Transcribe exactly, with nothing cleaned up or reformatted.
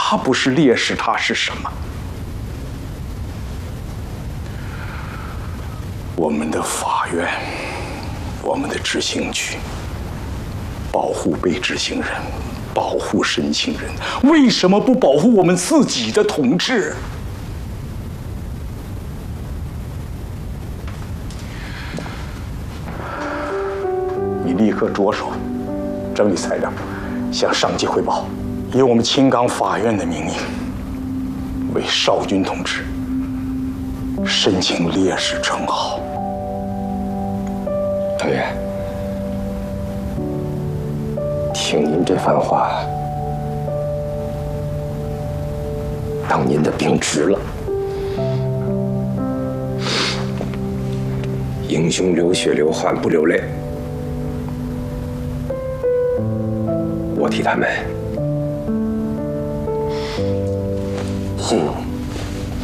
他不是烈士，他是什么？我们的法院，我们的执行局，保护被执行人，保护申请人，为什么不保护我们自己的同志？你立刻着手整理材料，向上级汇报，以我们青冈法院的名义，为少军同志申请烈士称号。 程远，听您这番话，当您的病值了。英雄流血流汗不流泪，我替他们信用。